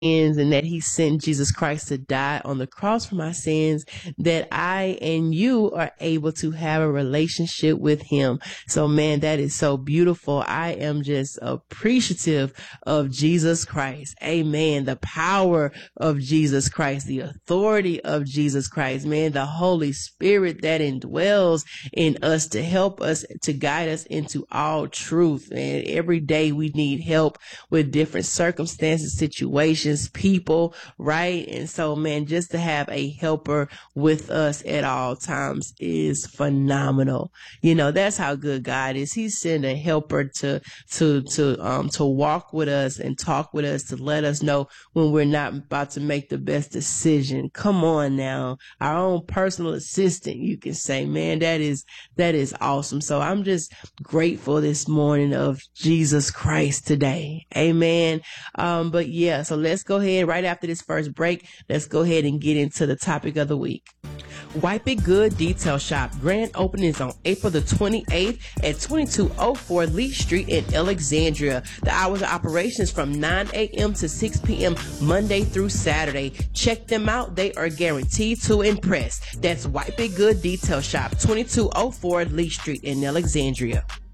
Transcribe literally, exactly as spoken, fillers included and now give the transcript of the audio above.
sins and that he sent Jesus Christ to die on the cross for my sins, that I and you are able to have a relationship with him. So man, that is so beautiful. I am just appreciative of Jesus Christ. Amen. The power of Jesus Christ, the authority of Jesus Christ, man, the Holy Spirit that indwells in us to help us, to guide us into all truth. And every day we need help with different circumstances, situations, people, right? And so, man, just to have a helper with us at all times is phenomenal. You know, that's how good God is. He sent a helper to, to, to, um, to walk with us and talk with us, to let us know when we're not about to make the best decision. Come on now. Our own personal assistant, you can say, man, that is, that is awesome. So I'm just grateful this morning of Jesus Christ today. Amen. Um, but yeah, so let's go ahead right after this first break. Let's go ahead and get into the topic of the week. Wipe It Good Detail Shop. Grand opening is on April the twenty-eighth at twenty-two oh four Lee Street in Alexandria. The hours of operation is from nine a.m. to six p.m. Monday through Saturday. Check them out. They are guaranteed to impress. That's Wipe It Good Detail Shop, twenty-two oh four Lee Street in Alexandria.